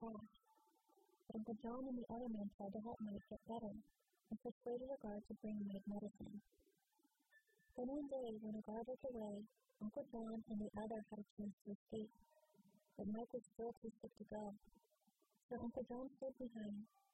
crash. But Uncle John and the other men tried to help Mike get better, and persuaded a guard to bring Mike medicine. Then one day, when a guard was away, Uncle John and the other had a chance to escape, but Mike was still too sick to go. So Uncle John stayed behind,